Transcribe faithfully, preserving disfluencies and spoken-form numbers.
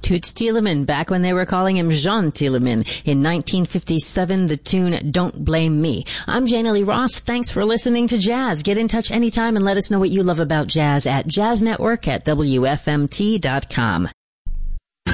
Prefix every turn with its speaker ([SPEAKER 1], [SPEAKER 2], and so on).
[SPEAKER 1] Toots Thielemans, back when they were calling him Jean Thielemans. In nineteen fifty-seven, the tune Don't Blame Me. I'm Jana Lee Ross. Thanks for listening to Jazz. Get in touch anytime and let us know what you love about jazz at jazz network at W F M T dot com.